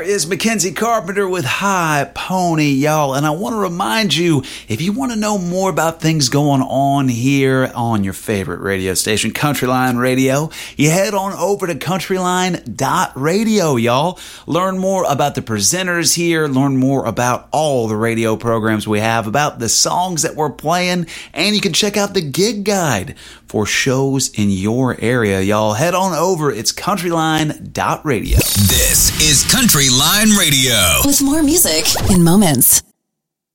there is Mackenzie Carpenter with High Pony, y'all. And I want to remind you, if you want to know more about things going on here on your favorite radio station, Countryline Radio, you head on over to countryline.radio, y'all. Learn more about the presenters here, learn more about all the radio programs we have, about the songs that we're playing, and you can check out the gig guide for shows in your area, y'all. Head on over. It's countryline.radio. This is Countryline Radio. With more music in moments.